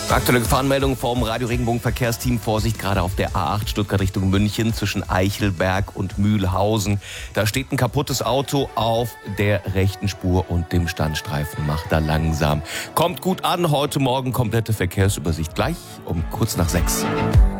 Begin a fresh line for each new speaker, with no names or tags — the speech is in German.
Aktuelle Gefahrenmeldung vom Radio Regenbogen Verkehrsteam. Vorsicht gerade auf der A8 Stuttgart Richtung München zwischen Eichelberg und Mühlhausen. Da steht ein kaputtes Auto auf der rechten Spur und dem Standstreifen. Macht da langsam. Kommt gut an. Heute Morgen komplette Verkehrsübersicht gleich um kurz nach 6.